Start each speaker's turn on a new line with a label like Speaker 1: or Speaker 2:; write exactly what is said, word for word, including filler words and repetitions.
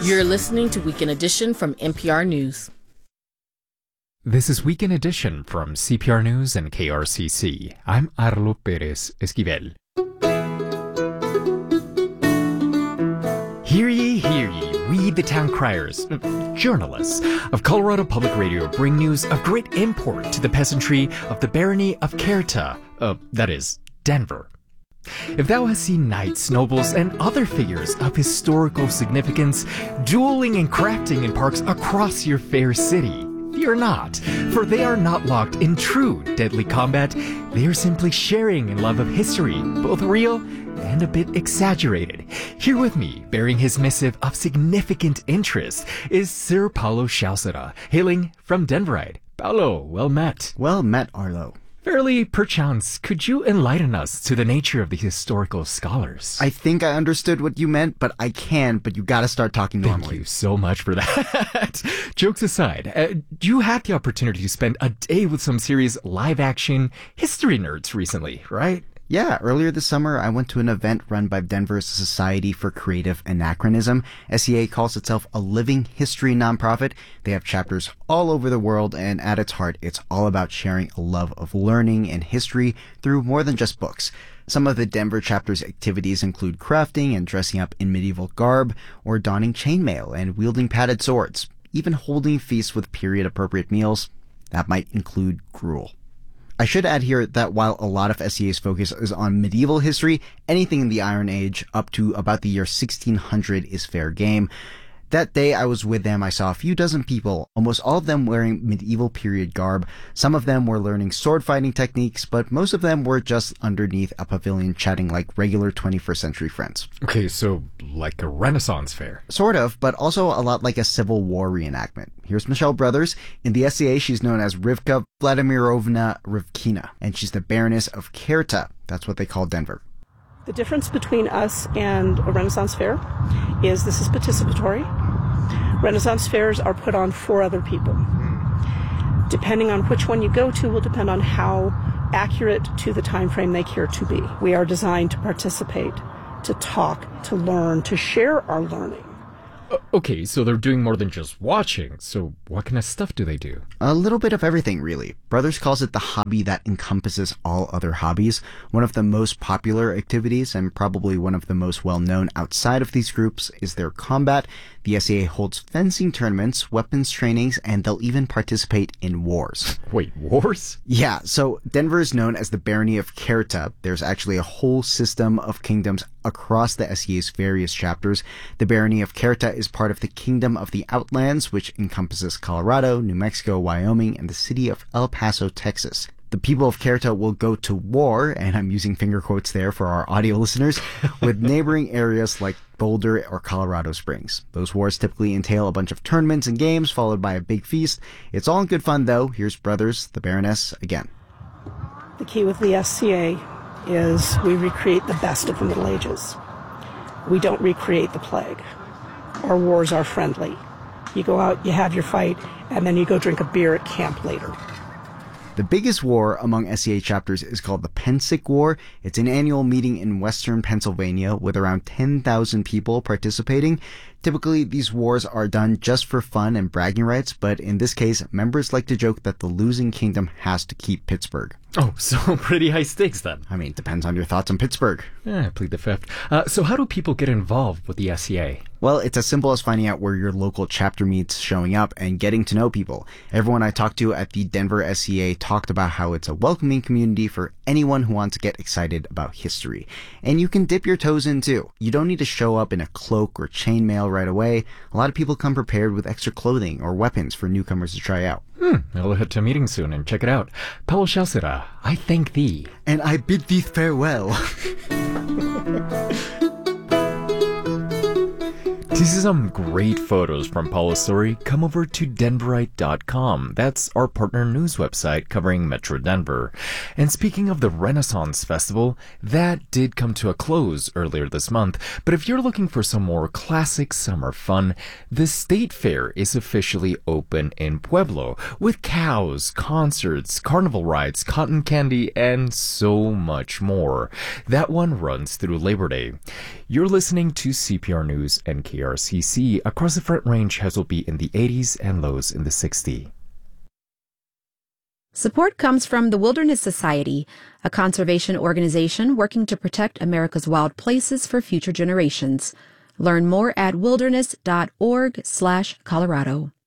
Speaker 1: You're listening to Weekend Edition from N P R News.
Speaker 2: This is Weekend Edition from C P R News and K R C C. I'm Arlo Perez Esquivel. Hear ye, hear ye, we the town criers, journalists of Colorado Public Radio bring news of great import to the peasantry of the barony of Cairta, uh, that is, Denver. If thou hast seen knights, nobles, and other figures of historical significance dueling and crafting in parks across your fair city, fear not, for they are not locked in true deadly combat. They are simply sharing in love of history, both real and a bit exaggerated. Here with me, bearing his missive of significant interest, is Sir Paulo Scialsera, hailing from Denverite. Paulo, well met.
Speaker 3: Well met, Arlo.
Speaker 2: Verily, perchance, could you enlighten us to the nature of the historical scholars?
Speaker 3: I think I understood what you meant, but I can, but you gotta start talking normally.
Speaker 2: Thank you so much for that. Jokes aside, uh, you had the opportunity to spend a day with some serious live-action history nerds recently, right?
Speaker 3: Yeah, earlier this summer, I went to an event run by Denver's Society for Creative Anachronism. S C A calls itself a living history nonprofit. They have chapters all over the world, and at its heart, it's all about sharing a love of learning and history through more than just books. Some of the Denver chapter's activities include crafting and dressing up in medieval garb, or donning chainmail and wielding padded swords, even holding feasts with period-appropriate meals. That might include gruel. I should add here that while a lot of S C A's focus is on medieval history, anything in the Iron Age up to about the year sixteen hundred is fair game. That day I was with them, I saw a few dozen people, almost all of them wearing medieval period garb. Some of them were learning sword fighting techniques, but most of them were just underneath a pavilion chatting like regular twenty-first century friends.
Speaker 2: Okay, so like a Renaissance fair.
Speaker 3: Sort of, but also a lot like a Civil War reenactment. Here's Michelle Brothers. In the S C A, she's known as Rivka Vladimirovna Rivkina, and she's the Baroness of Cairta. That's what they call Denver.
Speaker 4: The difference between us and a Renaissance fair is this is participatory. Renaissance fairs are put on for other people. Depending on which one you go to will depend on how accurate to the time frame they care to be. We are designed to participate, to talk, to learn, to share our learning.
Speaker 2: Uh, okay, so they're doing more than just watching. So what kind of stuff do they do?
Speaker 3: A little bit of everything, really. Brothers calls it the hobby that encompasses all other hobbies. One of the most popular activities, and probably one of the most well-known outside of these groups, is their combat. The S C A holds fencing tournaments, weapons trainings, and they'll even participate in wars.
Speaker 2: Wait, wars?
Speaker 3: Yeah, so Denver is known as the Barony of Cairta. There's actually a whole system of kingdoms across the S C A's various chapters. The Barony of Cairta is part of the Kingdom of the Outlands, which encompasses Colorado, New Mexico, Wyoming, and the city of El Paso, Texas. The people of Cairta will go to war, and I'm using finger quotes there for our audio listeners, with neighboring areas like Boulder or Colorado Springs. Those wars typically entail a bunch of tournaments and games, followed by a big feast. It's all in good fun, though. Here's Brothers, the Baroness, again.
Speaker 4: The key with the S C A is we recreate the best of the Middle Ages. We don't recreate the plague. Our wars are friendly. You go out, you have your fight, and then you go drink a beer at camp later.
Speaker 3: The biggest war among S C A chapters is called the Pensick War. It's an annual meeting in western Pennsylvania with around ten thousand people participating. Typically, these wars are done just for fun and bragging rights, but in this case, members like to joke that the losing kingdom has to keep Pittsburgh.
Speaker 2: Oh, so pretty high stakes then.
Speaker 3: I mean, depends on your thoughts on Pittsburgh.
Speaker 2: Yeah, I plead the fifth. Uh, so how do people get involved with the S C A?
Speaker 3: Well, it's as simple as finding out where your local chapter meets, showing up, and getting to know people. Everyone I talked to at the Denver S C A talked about how it's a welcoming community for anyone who wants to get excited about history. And you can dip your toes in too. You don't need to show up in a cloak or chainmail right away. A lot of people come prepared with extra clothing or weapons for newcomers to try out.
Speaker 2: Hmm, I'll head to a meeting soon and check it out. Paulo Scialsera, I thank thee.
Speaker 3: And I bid thee farewell.
Speaker 2: To see some great photos from Paulo's story, come over to Denverite dot com. That's our partner news website covering Metro Denver. And speaking of the Renaissance Festival, that did come to a close earlier this month. But if you're looking for some more classic summer fun, the State Fair is officially open in Pueblo with cows, concerts, carnival rides, cotton candy, and so much more. That one runs through Labor Day. You're listening to C P R News and K R C C across the Front Range highs will be in the eighties and lows in the sixties.
Speaker 5: Support comes from the Wilderness Society, a conservation organization working to protect America's wild places for future generations. Learn more at wilderness dot org slash Colorado.